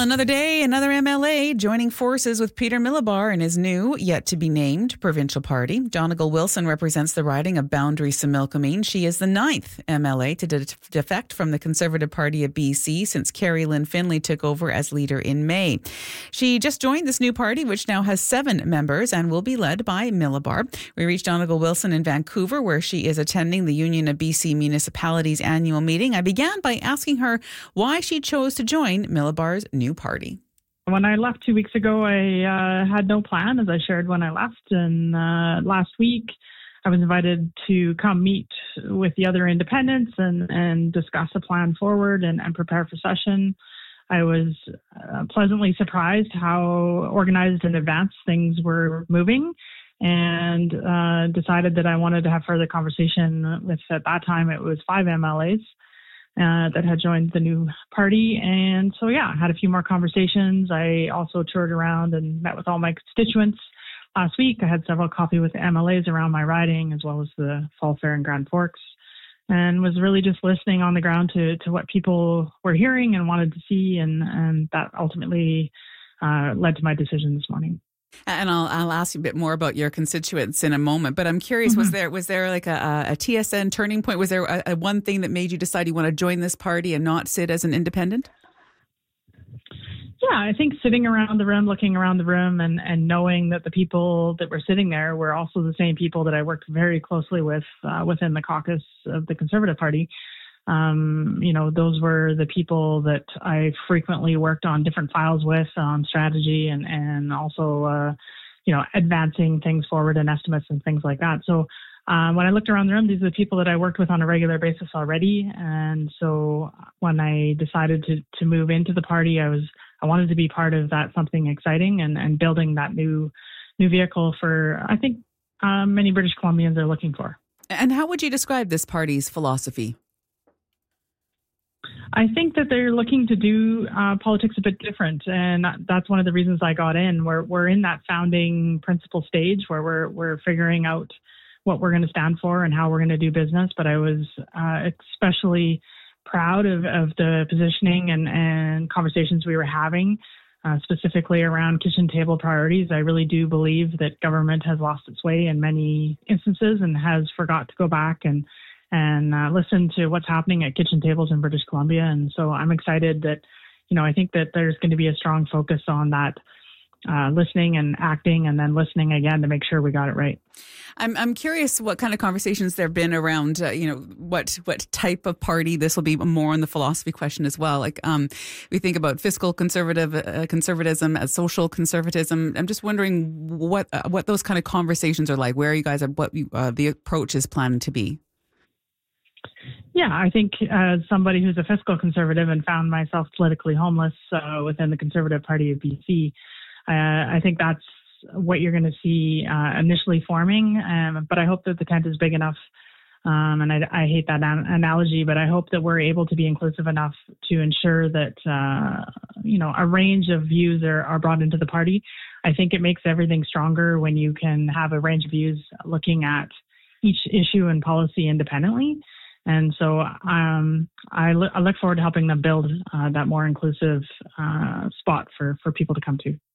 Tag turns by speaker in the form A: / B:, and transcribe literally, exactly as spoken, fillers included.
A: another day, another M L A joining forces with Peter Milobar and his new, yet-to-be-named provincial party. Donegal Wilson represents the riding of Boundary-Similkameen. She is the ninth M L A to de- defect from the Conservative Party of B C since Carrie Lynn Finlay took over as leader in May. She just joined this new party, which now has seven members and will be led by Milobar. We reached Donegal Wilson in Vancouver, where she is attending the Union of B C Municipalities annual meeting. I began by asking her why she chose to join Milobar's new party.
B: When I left two weeks ago, I uh, had no plan, as I shared when I left. And uh, last week, I was invited to come meet with the other independents and, and discuss a plan forward and, and prepare for session. I was uh, pleasantly surprised how organized in advance things were moving, and uh, decided that I wanted to have further conversation with, at that time, it was five M L As. Uh, that had joined the new party. And so, yeah, I had a few more conversations. I also toured around and met with all my constituents last week. I had several coffee with the M L As around my riding, as well as the Fall Fair and Grand Forks, and was really just listening on the ground to, to what people were hearing and wanted to see. And, and that ultimately uh, led to my decision this morning.
A: And I'll I'll ask you a bit more about your constituents in a moment. But I'm curious, mm-hmm. was there was there like a, a T S N turning point? Was there a, a one thing that made you decide you want to join this party and not sit as an independent?
B: Yeah, I think sitting around the room, looking around the room, and, and knowing that the people that were sitting there were also the same people that I worked very closely with uh, within the caucus of the Conservative Party. Um, you know, those were the people that I frequently worked on different files with on strategy and, and also, uh, you know, advancing things forward and estimates and things like that. So um, when I looked around the room, these are the people that I worked with on a regular basis already. And so when I decided to, to move into the party, I was I wanted to be part of that something exciting and, and building that new new vehicle for, I think, uh, many British Columbians are looking for.
A: And how would you describe this party's philosophy?
B: I think that they're looking to do uh, politics a bit different, and that's one of the reasons I got in. We're we're in that founding principle stage where we're we're figuring out what we're going to stand for and how we're going to do business. But I was uh, especially proud of, of the positioning and, and conversations we were having, uh, specifically around kitchen table priorities. I really do believe that government has lost its way in many instances and has forgot to go back and and uh, listen to what's happening at kitchen tables in British Columbia. And so I'm excited that, you know, I think that there's going to be a strong focus on that, uh, listening and acting and then listening again to make sure we got it right.
A: I'm I'm curious what kind of conversations there have been around, uh, you know, what what type of party. This will be more on the philosophy question as well. Like um, we think about fiscal conservative uh, conservatism as social conservatism. I'm just wondering what uh, what those kind of conversations are like. Where you guys are, what you, uh, the approach is planning to be.
B: Yeah, I think as somebody who's a fiscal conservative and found myself politically homeless uh, within the Conservative Party of B C, uh, I think that's what you're going to see uh, initially forming. Um, but I hope that the tent is big enough, um, and I, I hate that an- analogy, but I hope that we're able to be inclusive enough to ensure that, uh, you know, a range of views are, are brought into the party. I think it makes everything stronger when you can have a range of views looking at each issue and policy independently. And so um, I, lo- I look forward to helping them build uh, that more inclusive uh, spot for, for people to come to.